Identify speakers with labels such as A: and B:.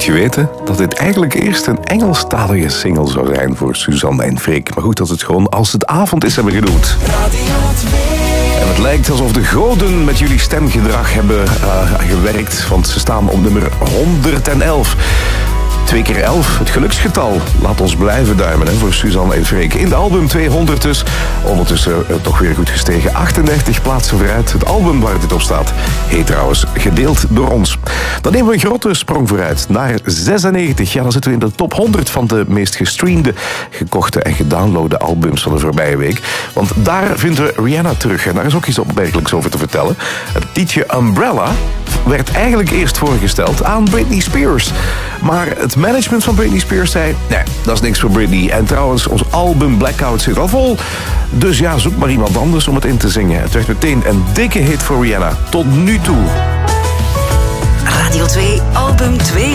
A: Moet je weten dat dit eigenlijk eerst een Engelstalige single zou zijn voor Suzanne en Freek. Maar goed, dat het gewoon Als het avond is hebben genoemd. En het lijkt alsof de goden met jullie stemgedrag hebben gewerkt, want ze staan op nummer 111. 2 keer 11, het geluksgetal. Laat ons blijven duimen voor Suzanne en Freek. In de album 200 dus. Ondertussen toch weer goed gestegen. 38 plaatsen vooruit. Het album waar dit op staat heet trouwens Gedeeld door ons. Dan nemen we een grote sprong vooruit. Naar 96. Ja, dan zitten we in de top 100 van de meest gestreamde, gekochte en gedownloade albums van de voorbije week. Want daar vinden we Rihanna terug. En daar is ook iets opmerkelijks over te vertellen. Het liedje Umbrella werd eigenlijk eerst voorgesteld aan Britney Spears. Maar het management van Britney Spears zei, nee, dat is niks voor Britney. En trouwens, ons album Blackout zit al vol. Dus ja, zoek maar iemand anders om het in te zingen. Het werd meteen een dikke hit voor Rihanna. Tot nu toe.
B: Radio 2, album 200.